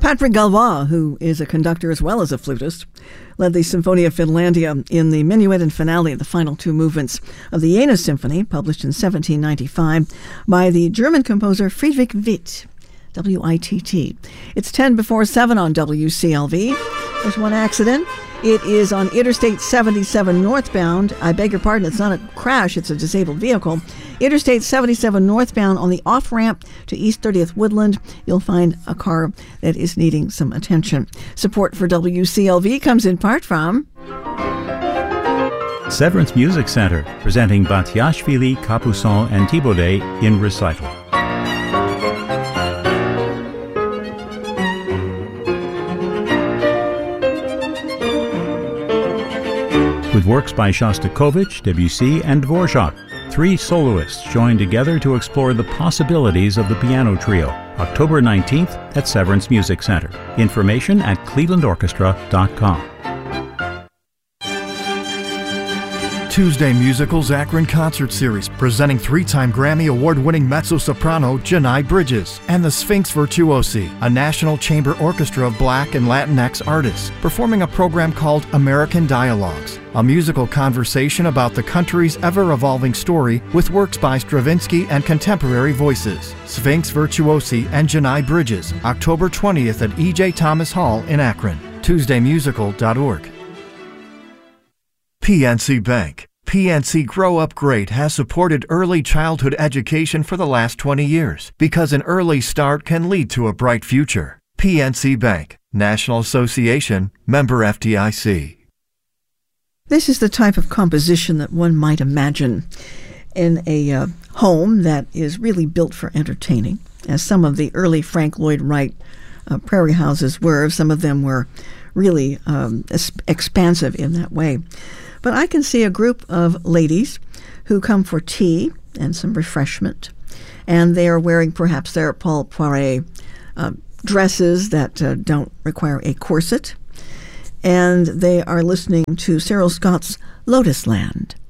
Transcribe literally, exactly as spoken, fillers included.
Patrick Galois, who is a conductor as well as a flutist, led the Symphonia Finlandia in the minuet and finale, the final two movements of the Jena Symphony, published in seventeen ninety-five by the German composer Friedrich Witt, W I T T. It's ten before seven on W C L V. There's one accident. It is on Interstate seventy-seven northbound. I beg your pardon, it's not a crash, it's a disabled vehicle. Interstate seventy-seven northbound on the off-ramp to East thirtieth Woodland. You'll find a car that is needing some attention. Support for W C L V comes in part from Severance Music Center, presenting Batiashvili, Capuçon, and Thibaudet in recital. With works by Shostakovich, Debussy, and Dvorak. Three soloists join together to explore the possibilities of the piano trio. October nineteenth at Severance Music Center. Information at cleveland orchestra dot com. Tuesday Musicals Akron Concert Series, presenting three-time Grammy Award-winning mezzo-soprano Janai Bridges and the Sphinx Virtuosi, a National Chamber Orchestra of Black and Latinx artists, performing a program called American Dialogues, a musical conversation about the country's ever-evolving story with works by Stravinsky and contemporary voices. Sphinx Virtuosi and Janai Bridges, October twentieth at E J Thomas Hall in Akron. tuesday musical dot org. P N C Bank. P N C Grow Up Great has supported early childhood education for the last twenty years because an early start can lead to a bright future. P N C Bank, National Association, member F D I C. This is the type of composition that one might imagine in a uh, home that is really built for entertaining, as some of the early Frank Lloyd Wright uh, prairie houses were. Some of them were really um, es- expansive in that way. But I can see a group of ladies who come for tea and some refreshment, and they are wearing perhaps their Paul Poiret uh, dresses that uh, don't require a corset, and they are listening to Cyril Scott's Lotus Land.